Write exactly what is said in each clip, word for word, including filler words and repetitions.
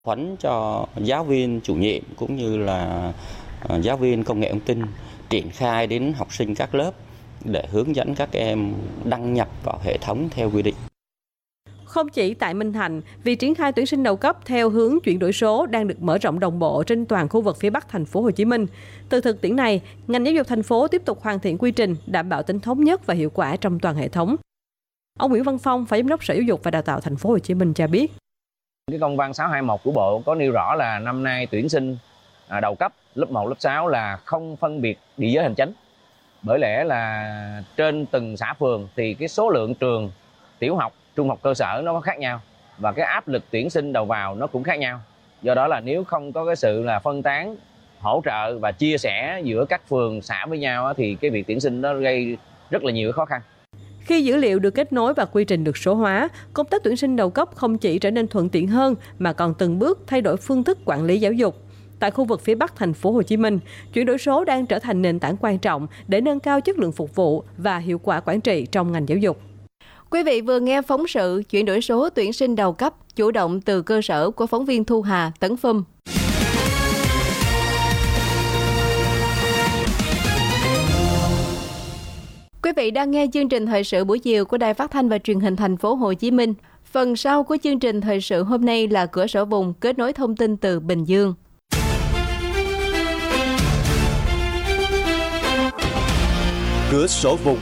Huấn cho giáo viên chủ nhiệm cũng như là giáo viên công nghệ thông tin triển khai đến học sinh các lớp để hướng dẫn các em đăng nhập vào hệ thống theo quy định. Không chỉ tại Minh Thạnh, việc triển khai tuyển sinh đầu cấp theo hướng chuyển đổi số đang được mở rộng đồng bộ trên toàn khu vực phía Bắc thành phố Hồ Chí Minh. Từ thực tiễn này, ngành giáo dục thành phố tiếp tục hoàn thiện quy trình đảm bảo tính thống nhất và hiệu quả trong toàn hệ thống. Ông Nguyễn Văn Phong, Phó Giám đốc Sở Giáo dục và Đào tạo thành phố Hồ Chí Minh cho biết. Cái công văn sáu hai mốt của Bộ có nêu rõ là năm nay tuyển sinh đầu cấp lớp một, lớp sáu là không phân biệt địa giới hành chính. Bởi lẽ là trên từng xã phường thì cái số lượng trường tiểu học, trung học cơ sở nó có khác nhau và cái áp lực tuyển sinh đầu vào nó cũng khác nhau. Do đó là nếu không có cái sự là phân tán, hỗ trợ và chia sẻ giữa các phường xã với nhau thì cái việc tuyển sinh nó gây rất là nhiều khó khăn. Khi dữ liệu được kết nối và quy trình được số hóa, công tác tuyển sinh đầu cấp không chỉ trở nên thuận tiện hơn mà còn từng bước thay đổi phương thức quản lý giáo dục. Tại khu vực phía Bắc thành phố Hồ Chí Minh, chuyển đổi số đang trở thành nền tảng quan trọng để nâng cao chất lượng phục vụ và hiệu quả quản trị trong ngành giáo dục. Quý vị vừa nghe phóng sự chuyển đổi số tuyển sinh đầu cấp chủ động từ cơ sở của phóng viên Thu Hà, Tấn Phum. Quý vị đang nghe chương trình thời sự buổi chiều của Đài Phát thanh và Truyền hình thành phố Hồ Chí Minh. Phần sau của chương trình thời sự hôm nay là cửa sổ vùng kết nối thông tin từ Bình Dương. Cửa sổ vùng.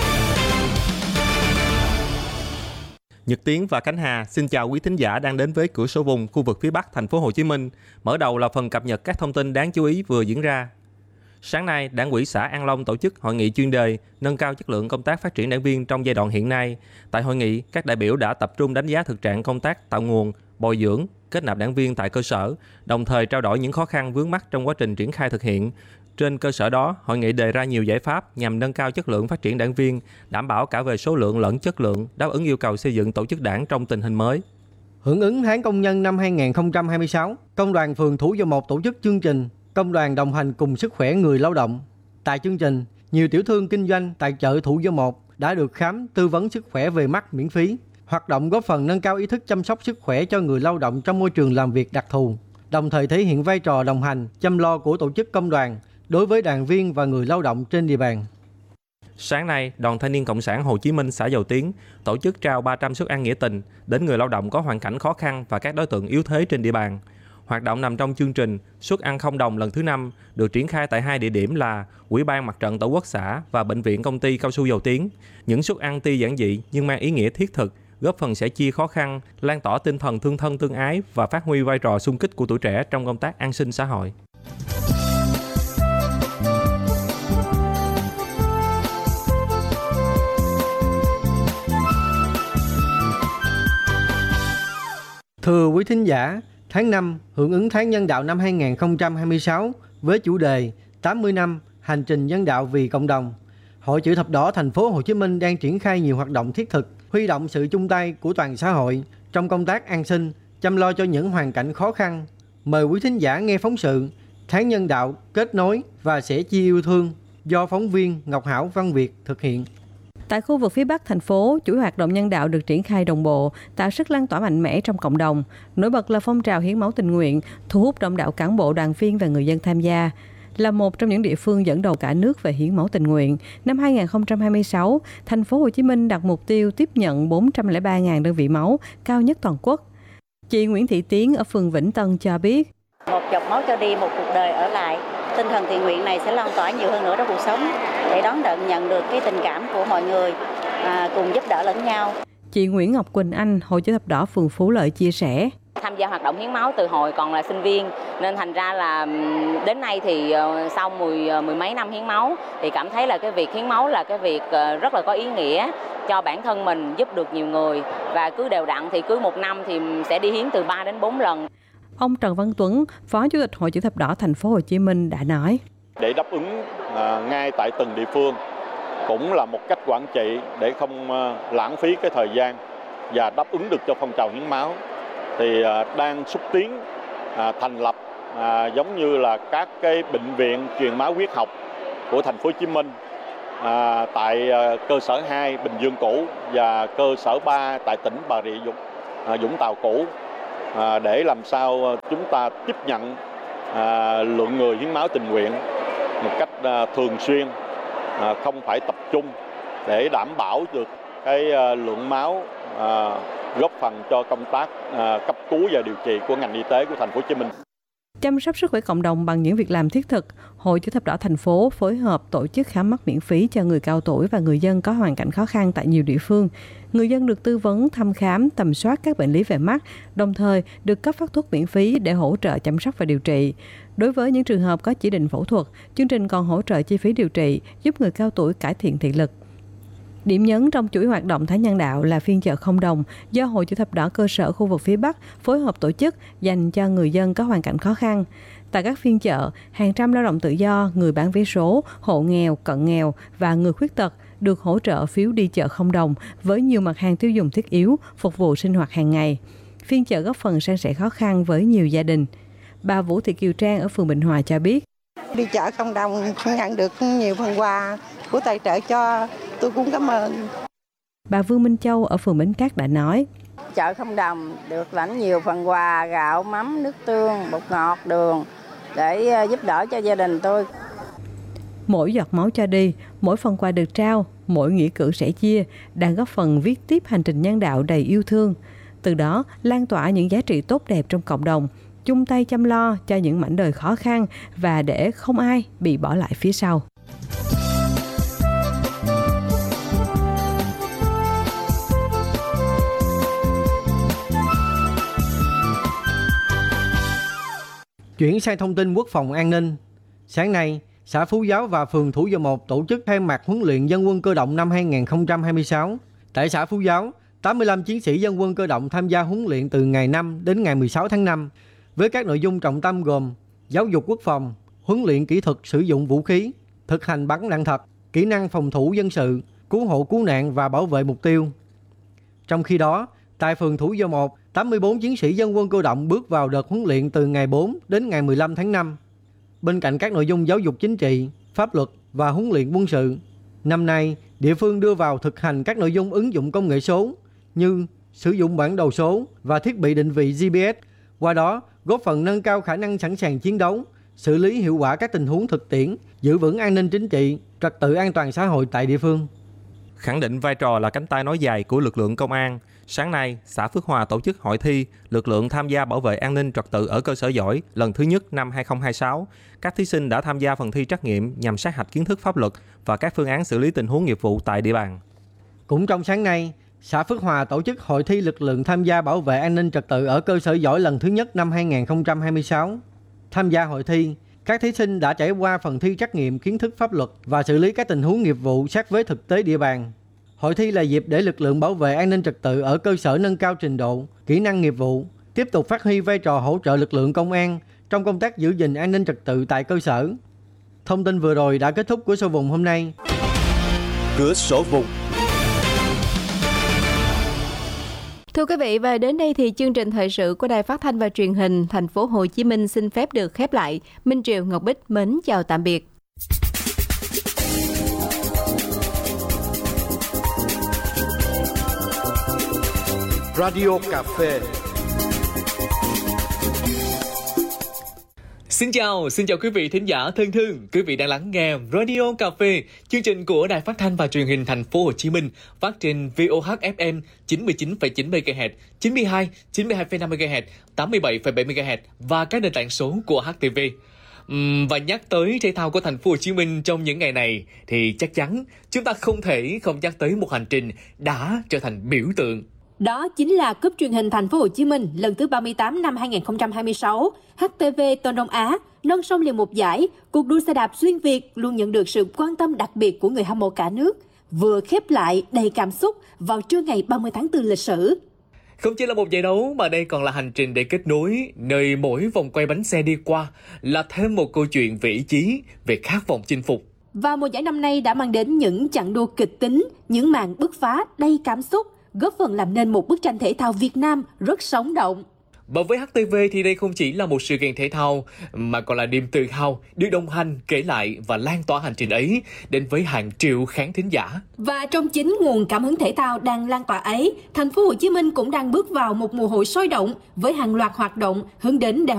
Nhật Tiến và Khánh Hà xin chào quý thính giả đang đến với cửa sổ vùng khu vực phía Bắc thành phố Hồ Chí Minh. Mở đầu là phần cập nhật các thông tin đáng chú ý vừa diễn ra. Sáng nay, Đảng ủy xã An Long tổ chức hội nghị chuyên đề nâng cao chất lượng công tác phát triển đảng viên trong giai đoạn hiện nay. Tại hội nghị, các đại biểu đã tập trung đánh giá thực trạng công tác tạo nguồn, bồi dưỡng, kết nạp đảng viên tại cơ sở, đồng thời trao đổi những khó khăn vướng mắc trong quá trình triển khai thực hiện. Trên cơ sở đó, hội nghị đề ra nhiều giải pháp nhằm nâng cao chất lượng phát triển đảng viên, đảm bảo cả về số lượng lẫn chất lượng, đáp ứng yêu cầu xây dựng tổ chức đảng trong tình hình mới. Hưởng ứng tháng công nhân năm hai không hai sáu, Công đoàn phường Thủ Dầu Một tổ chức chương trình Công đoàn đồng hành cùng sức khỏe người lao động. Tại chương trình, nhiều tiểu thương kinh doanh tại chợ Thủ Dầu Một đã được khám tư vấn sức khỏe về mắt miễn phí. Hoạt động góp phần nâng cao ý thức chăm sóc sức khỏe cho người lao động trong môi trường làm việc đặc thù, đồng thời thể hiện vai trò đồng hành, chăm lo của tổ chức công đoàn đối với đoàn viên và người lao động trên địa bàn. Sáng nay, Đoàn Thanh niên Cộng sản Hồ Chí Minh xã Dầu Tiến tổ chức trao ba trăm suất ăn nghĩa tình đến người lao động có hoàn cảnh khó khăn và các đối tượng yếu thế trên địa bàn. Hoạt động nằm trong chương trình suất ăn không đồng lần thứ năm được triển khai tại hai địa điểm là Ủy ban Mặt trận Tổ quốc xã và Bệnh viện Công ty Cao su Dầu Tiến. Những suất ăn tuy giản dị nhưng mang ý nghĩa thiết thực, góp phần sẻ chia khó khăn, lan tỏa tinh thần tương thân tương ái và phát huy vai trò xung kích của tuổi trẻ trong công tác an sinh xã hội. Thưa quý thính giả, tháng năm hưởng ứng tháng nhân đạo năm hai không hai sáu với chủ đề tám mươi năm hành trình nhân đạo vì cộng đồng. Hội Chữ Thập Đỏ thành phố Hồ Chí Minh đang triển khai nhiều hoạt động thiết thực, huy động sự chung tay của toàn xã hội trong công tác an sinh, chăm lo cho những hoàn cảnh khó khăn. Mời quý thính giả nghe phóng sự Tháng nhân đạo kết nối và sẻ chia yêu thương do phóng viên Ngọc Hảo Văn Việt thực hiện. Tại khu vực phía Bắc thành phố, chuỗi hoạt động nhân đạo được triển khai đồng bộ, tạo sức lan tỏa mạnh mẽ trong cộng đồng. Nổi bật là phong trào hiến máu tình nguyện, thu hút đông đảo cán bộ, đoàn viên và người dân tham gia. Là một trong những địa phương dẫn đầu cả nước về hiến máu tình nguyện, năm hai không hai sáu, thành phố Hồ Chí Minh đặt mục tiêu tiếp nhận bốn trăm lẻ ba nghìn đơn vị máu, cao nhất toàn quốc. Chị Nguyễn Thị Tiến ở phường Vĩnh Tân cho biết: Một giọt máu cho đi, một cuộc đời ở lại. Tinh thần thiện nguyện này sẽ lan tỏa nhiều hơn nữa trong cuộc sống để đón nhận nhận được cái tình cảm của mọi người, à, cùng giúp đỡ lẫn nhau. Chị Nguyễn Ngọc Quỳnh Anh, Hội Chữ Thập Đỏ phường Phú Lợi chia sẻ: Tham gia hoạt động hiến máu từ hồi còn là sinh viên nên thành ra là đến nay thì sau mười mười mấy năm hiến máu thì cảm thấy là cái việc hiến máu là cái việc rất là có ý nghĩa cho bản thân mình, giúp được nhiều người, và cứ đều đặn thì cứ một năm thì sẽ đi hiến từ ba đến bốn lần. Ông Trần Văn Tuấn, Phó Chủ tịch Hội Chữ Thập Đỏ thành phố Hồ Chí Minh đã nói: Để đáp ứng à, ngay tại từng địa phương cũng là một cách quản trị để không à, lãng phí cái thời gian và đáp ứng được cho phong trào hiến máu, thì à, đang xúc tiến à, thành lập à, giống như là các cái bệnh viện truyền máu huyết học của thành phố Hồ Chí Minh à, tại à, cơ sở hai Bình Dương cũ và cơ sở ba tại tỉnh Bà Rịa Vũng, à, Vũng Tàu cũ. để làm sao chúng ta tiếp nhận lượng người hiến máu tình nguyện một cách thường xuyên, không phải tập trung, để đảm bảo được cái lượng máu góp phần cho công tác cấp cứu và điều trị của ngành y tế của thành phố Hồ Chí Minh. Chăm sóc sức khỏe cộng đồng bằng những việc làm thiết thực, Hội Chữ thập đỏ thành phố phối hợp tổ chức khám mắt miễn phí cho người cao tuổi và người dân có hoàn cảnh khó khăn tại nhiều địa phương. Người dân được tư vấn, thăm khám, tầm soát các bệnh lý về mắt, đồng thời được cấp phát thuốc miễn phí để hỗ trợ chăm sóc và điều trị. Đối với những trường hợp có chỉ định phẫu thuật, chương trình còn hỗ trợ chi phí điều trị, giúp người cao tuổi cải thiện thị lực. Điểm nhấn trong chuỗi hoạt động tháng nhân đạo là phiên chợ không đồng do Hội Chữ thập đỏ cơ sở khu vực phía Bắc phối hợp tổ chức dành cho người dân có hoàn cảnh khó khăn. Tại các phiên chợ, hàng trăm lao động tự do, người bán vé số, hộ nghèo, cận nghèo và người khuyết tật được hỗ trợ phiếu đi chợ không đồng với nhiều mặt hàng tiêu dùng thiết yếu phục vụ sinh hoạt hàng ngày. Phiên chợ góp phần san sẻ khó khăn với nhiều gia đình. Bà Vũ Thị Kiều Trang ở phường Bình Hòa cho biết. Đi chợ không đồng nhận được nhiều phần quà của tài trợ cho, tôi cũng cảm ơn. Bà Vương Minh Châu ở phường Bến Cát đã nói. Chợ không đồng được lãnh nhiều phần quà gạo, mắm, nước tương, bột ngọt, đường để giúp đỡ cho gia đình tôi. Mỗi giọt máu cho đi, mỗi phần quà được trao, mỗi nghĩa cử sẻ chia đang góp phần viết tiếp hành trình nhân đạo đầy yêu thương. Từ đó lan tỏa những giá trị tốt đẹp trong cộng đồng, chung tay chăm lo cho những mảnh đời khó khăn và để không ai bị bỏ lại phía sau. Chuyển sang thông tin quốc phòng an ninh. Sáng nay, xã Phú Giáo và phường Thủ Dầu Một tổ chức khai mạc huấn luyện dân quân cơ động năm hai không hai sáu. Tại xã Phú Giáo, tám mươi lăm chiến sĩ dân quân cơ động tham gia huấn luyện từ ngày năm đến ngày mười sáu tháng năm, với các nội dung trọng tâm gồm giáo dục quốc phòng, huấn luyện kỹ thuật sử dụng vũ khí, thực hành bắn đạn thật, kỹ năng phòng thủ dân sự, cứu hộ cứu nạn và bảo vệ mục tiêu. Trong khi đó, tại phường Thủ Dầu Một, tám mươi bốn chiến sĩ dân quân cơ động bước vào đợt huấn luyện từ ngày bốn đến ngày mười lăm tháng năm. Bên cạnh các nội dung giáo dục chính trị, pháp luật và huấn luyện quân sự, năm nay địa phương đưa vào thực hành các nội dung ứng dụng công nghệ số như sử dụng bản đồ số và thiết bị định vị giê pê ét, qua đó góp phần nâng cao khả năng sẵn sàng chiến đấu, xử lý hiệu quả các tình huống thực tiễn, giữ vững an ninh chính trị, trật tự an toàn xã hội tại địa phương. Khẳng định vai trò là cánh tay nối dài của lực lượng công an, sáng nay, xã Phước Hòa tổ chức hội thi lực lượng tham gia bảo vệ an ninh trật tự ở cơ sở giỏi lần thứ nhất năm hai không hai sáu. Các thí sinh đã tham gia phần thi trắc nghiệm nhằm sát hạch kiến thức pháp luật và các phương án xử lý tình huống nghiệp vụ tại địa bàn. Cũng trong sáng nay, xã Phước Hòa tổ chức hội thi lực lượng tham gia bảo vệ an ninh trật tự ở cơ sở giỏi lần thứ nhất năm hai không hai sáu. Tham gia hội thi, các thí sinh đã trải qua phần thi trắc nghiệm kiến thức pháp luật và xử lý các tình huống nghiệp vụ sát với thực tế địa bàn. Hội thi là dịp để lực lượng bảo vệ an ninh trật tự ở cơ sở nâng cao trình độ, kỹ năng nghiệp vụ, tiếp tục phát huy vai trò hỗ trợ lực lượng công an trong công tác giữ gìn an ninh trật tự tại cơ sở. Thông tin vừa rồi đã kết thúc Cửa sổ vùng hôm nay. Cửa sổ vùng. Thưa quý vị, và đến đây thì chương trình thời sự của Đài Phát thanh và Truyền hình Thành phố Hồ Chí Minh xin phép được khép lại. Minh Triều, Ngọc Bích mến chào tạm biệt. Radio Cà phê. Xin chào, xin chào quý vị thính giả thân thương. Quý vị đang lắng nghe Radio Cà phê, chương trình của Đài Phát thanh và Truyền hình Thành phố Hồ Chí Minh, phát trên vê o hát ép em chín mươi chín phẩy chín mê ga héc, chín mươi hai, chín mươi hai phẩy năm mê ga héc, tám mươi bảy phẩy bảy mê ga héc và các nền tảng số của hát tê vê. Uhm, và nhắc tới thể thao của Thành phố Hồ Chí Minh trong những ngày này thì chắc chắn chúng ta không thể không nhắc tới một hành trình đã trở thành biểu tượng. Đó chính là Cúp Truyền hình Thành phố Hồ Chí Minh lần thứ ba mươi tám năm hai không hai sáu. hát tê vê Tôn Đông Á nâng song liền một giải. Cuộc đua xe đạp xuyên Việt luôn nhận được sự quan tâm đặc biệt của người hâm mộ cả nước. Vừa khép lại đầy cảm xúc vào trưa ngày ba mươi tháng tư lịch sử. Không chỉ là một giải đấu mà đây còn là hành trình để kết nối, nơi mỗi vòng quay bánh xe đi qua là thêm một câu chuyện về ý chí, về khát vọng chinh phục. Và mùa giải năm nay đã mang đến những chặng đua kịch tính, những màn bứt phá đầy cảm xúc, góp phần làm nên một bức tranh thể thao Việt Nam rất sống động. Và với hát tê vê thì đây không chỉ là một sự kiện thể thao mà còn là niềm tự hào được đồng hành, kể lại và lan tỏa hành trình ấy đến với hàng triệu khán thính giả. Và trong chính nguồn cảm hứng thể thao đang lan tỏa ấy, thành phố Hồ Chí Minh cũng đang bước vào một mùa hội sôi động với hàng loạt hoạt động hướng đến Đại